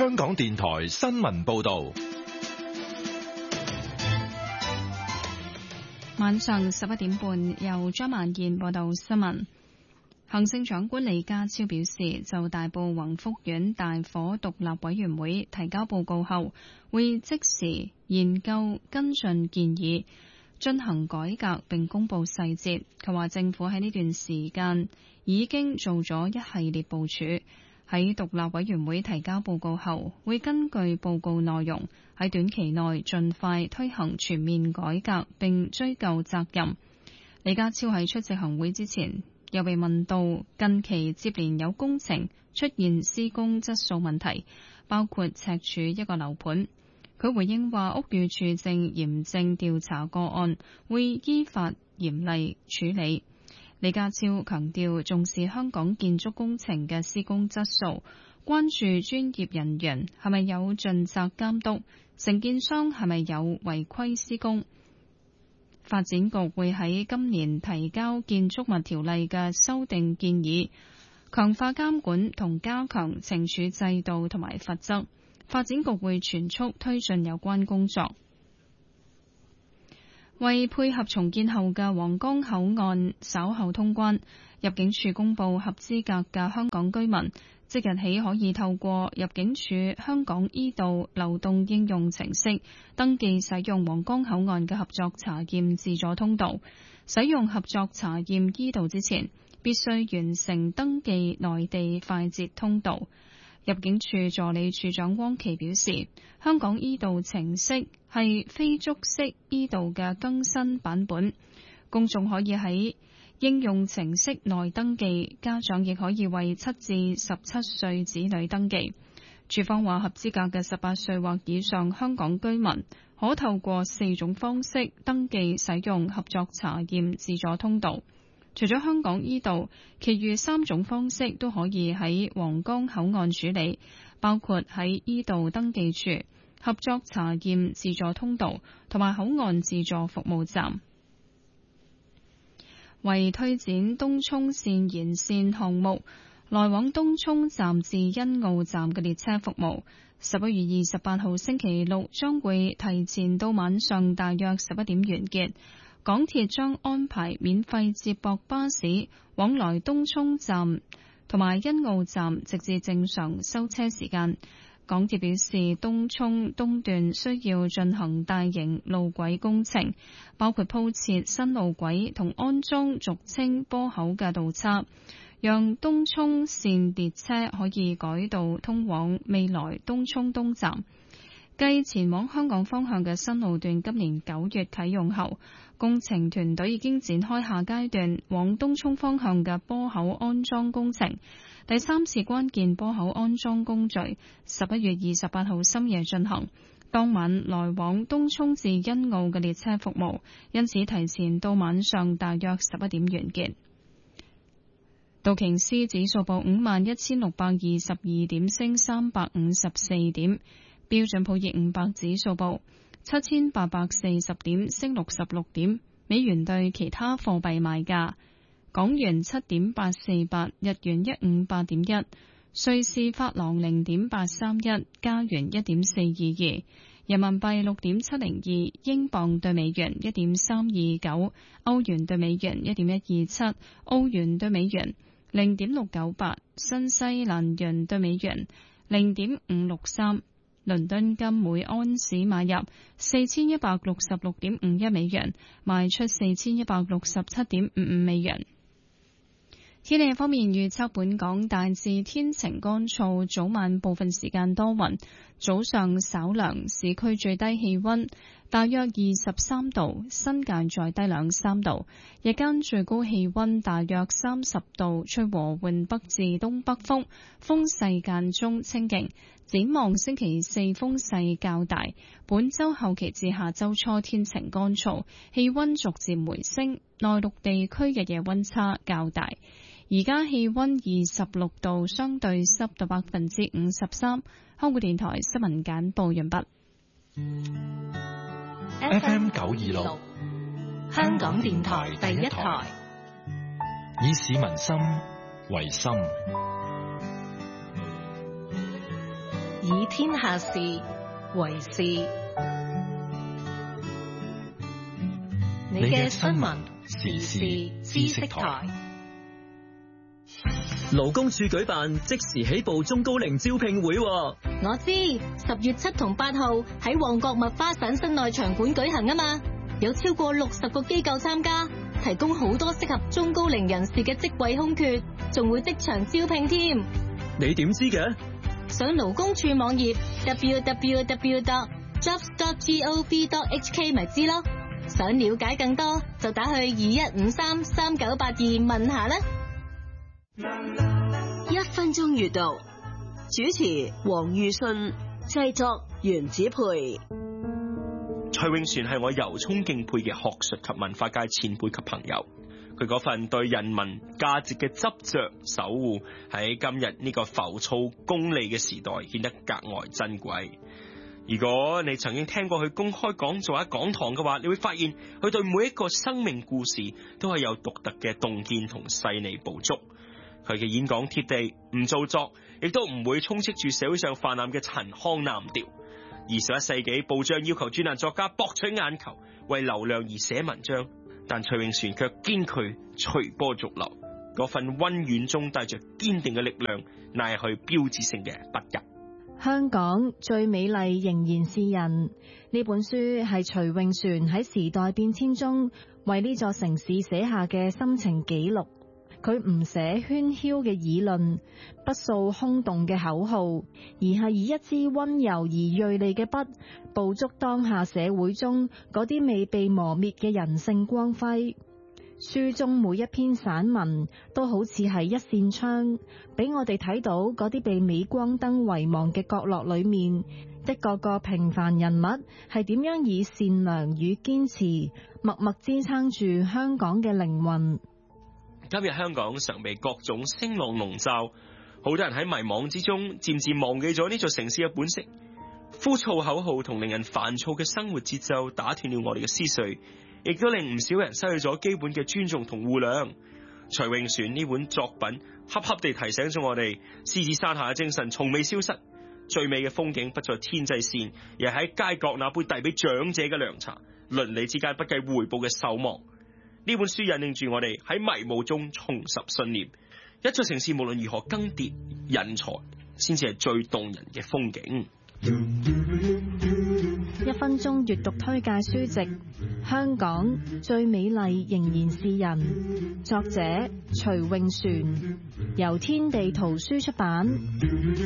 香港電台新聞報道。 晚上11點半，由張曼燕報道新聞。行政長官李家超表示，就大埔宏福苑大火獨立委員會提交報告後，會即時研究跟進建議，進行改革並公布細節。佢話政府喺呢段時間已經做咗一系列部署，喺獨立委員會提交報告後，會根據報告內容喺短期內盡快推行全面改革並追究責任。李家超喺出席行會之前，又被問到近期接連有工程出現施工質素問題，包括赤柱一個樓盤。佢回應話，屋宇署正嚴正調查個案，會依法嚴厲處理。李家超強調重視香港建築工程嘅施工質素，關注專業人員係咪有盡責監督，承建商係咪有違規施工。發展局會喺今年提交建築物條例嘅修訂建議，強化監管同加強懲處制度同埋罰則。發展局會全速推進有關工作。為配合重建後嘅皇崗口岸稍後通關，入境處公布合資格嘅香港居民即日起可以透過入境處香港 e 道流動應用程式登記使用皇崗口岸嘅合作查驗自助通道。使用合作查驗 e 道之前，必須完成登記內地快捷通道。入境處助理處長汪琪表示，香港 e 道程式係非觸式 e 道嘅更新版本，公眾可以喺應用程式內登記，家長亦可以為7至17歲子女登記。處方話，合資格嘅18歲或以上香港居民可透過4種方式登記使用合作查驗自助通道。除咗香港 e 道，其餘3種方式都可以喺皇崗口岸處理，包括喺 e 道登記處、合作查驗自助通道同埋口岸自助服務站。為推展東涌綫延綫項目，來往東涌站至欣澳站嘅列車服務11月28號星期六將會提前到晚上大約11點完結。港鐵將安排免費接駁巴士往來東涌站同埋欣澳站，直至正常收車時間。港鐵表示，東涌東段需要進行大型路軌工程，包括鋪設新路軌同安裝俗稱波口嘅道岔，讓東涌綫列車可以改道通往未來東涌東站。繼前往香港方向嘅新路段今年9月啟用後，工程團隊已經展開下階段往東涌方向嘅波口安裝工程。第3次關鍵波口安裝工序11月28號深夜進行，當晚來往東涌至欣澳嘅列車服務，因此提前到晚上大約11點完結。道瓊斯指數報51,622點，升354點。標準普爾500指數報7,840點，升66點。美元對其他貨幣賣價：港元7.848，日元158.1，瑞士法郎0.831，加元1.422，人民幣6.702，英鎊對美元1.329，歐元對美元1.127，澳元對美元0.698，新西蘭元對美元0.563。倫敦金每安士買入4166.51美元，賣出4167.55美元。天氣方面預測，本港大致天晴乾燥，早晚部分時間多雲，早上稍涼，市區最低氣溫大約23度，新界再低2-3度，日間最高氣溫大約30度，吹和緩北至東北風，風勢間中清勁。展望星期四風勢較大，本周後期至下周初天晴乾燥，氣溫逐漸回升，內陸地區日夜溫差較大。而家氣溫26度，相對濕度53%。香港電台新聞簡報完畢。 FM 926， 香港電台第一台， 以市民心為心， 以天下事為事。你嘅新聞時事知識台。 勞工處舉辦即時起步中高齡招聘會。 我知10月7同8號喺旺角麥花臣室內場館舉行啊嘛，有超過60個機構參加，提供好多適合中高齡人士嘅職位空缺，仲會即場招聘添。 你點知嘅？ 上勞工處網頁 www.jobs.gov.hk 咪知咯。想了解更多就打去21533982問下啦。 1分鐘閱讀，主持黃裕信，製作袁子培。 蔡永璇係我由衷敬佩嘅學術及文化界前輩及朋友，佢嗰份對人民價值嘅執着守護，喺今日呢個浮躁功利嘅時代顯得格外珍貴。如果你曾經聽過佢公開講座喺講堂嘅話，你會發現佢對每一個生命故事都係有獨特嘅洞見同細膩捕捉。佢嘅演講貼地，唔做作，亦都唔會充斥住社會上泛濫嘅陳腔濫調。21世紀報章要求專欄作家博取眼球，為流量而寫文章，但蔡永璇卻堅拒隨波逐流，嗰份溫軟中帶着堅定嘅力量，乃係佢標誌性嘅筆格。 香港最美麗仍然是人，呢本書係徐永璇喺時代變遷中為呢座城市寫下嘅心情記錄。佢唔寫喧囂嘅議論，不掃空洞嘅口號，而係以一支溫柔而銳利嘅筆，捕捉當下社會中嗰啲未被磨滅嘅人性光輝。書中每一篇散文都好似係一扇窗，俾我哋睇到嗰啲被鎂光燈遺忘嘅角落裏面，一個個平凡人物係點樣以善良與堅持，默默支撐住香港嘅靈魂。 今日香港常被各種聲浪籠罩，好多人喺迷惘之中漸漸忘記咗呢座城市嘅本色。枯燥口號同令人煩躁嘅生活節奏打斷了我哋嘅思緒，亦都令唔少人失去咗基本嘅尊重同互諒。徐永璇呢本作品恰恰地提醒咗我哋，獅子山下嘅精神從未消失。最美嘅風景不在天際線，而係喺街角那杯遞俾長者嘅涼茶，鄰里之間不計回報嘅守望。呢本書引領住我哋喺迷霧中重拾信念。一座城市無論如何更迭，人才先至係最動人嘅風景。 1分鐘閱讀推介書籍《香港最美麗仍然是人》，作者徐永璇，由天地圖書出版。